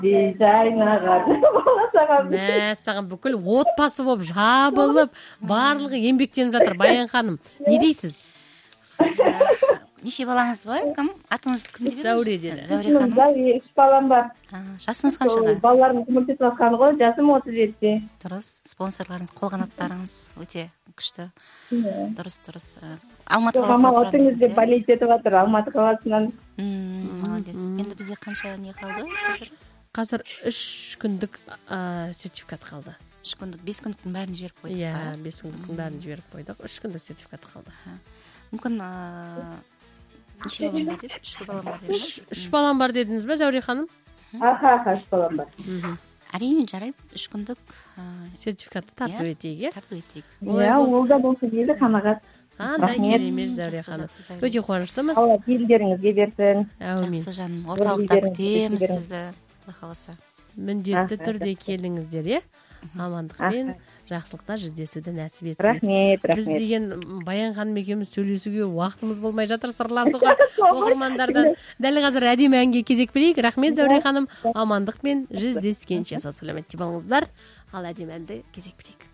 жайнаған бала саған. Мә, саған бүкіл отбасы болып жабылып, барлығы еңбектеніп жатыр. Баян ханым, не дейсіз? Неше балаңыз бар? Кім? Атыңыз кім деп еді? Зәуре деді. Зәуре ханым. Зәуре, 3 балам бар. Жасыңыз қаншада? Балаларым жұмыс етіп жатқан ғой, жасым 37-те. Дұрыс, спонсорларыңыз, қолғанаттарыңыз өте күшті. Дұрыс. Алматы қаласында Мама отыңыз деп болеть етіп жатыр, Алматы қаласынан. Молодец. Енді бізде қанша не қалды қазір? Қазір 3 күндік сертификат қалды. 3 күндік, 5 күндіктің бәрін жіберіп қойдық. Иә, 5 күндіктің бәрін жіберіп қойдық. 3 күндік сертификат қалды. Мүмкін неше балам бар деді? 3 балам бар деді. 3 балам бар дедіңіз бе, Зәуре ханым? Аха, 3 балам бар. Әрине жарайды, 3 күндік сертификатты тарту етейік, тарту етейік. Ол да болса дейді, қанағат. Қандай керемет, Зәуре ханым. Өте қуаныштымыз. Алла елдеріңізге берсін. Жақсы жаным, орталықта күтеміз сізді. Құдай қаласа. Міндетті түрде келіңіздер, е? Амандықпен, жақсылықта жүздесуді нәсіп етсін. Рахмет. Біз деген Баян ханым екеуміз сөйлесуге уақытымыз болмай жатыр, сырласуға оқырмандардан. Дәл қазір әдемі әнге кезек берейік. Рахмет, Зәуре ханым. Амандықпен жүздескенше сау саламатта болыңыздар. Ал әдемі әнді кезек берейік.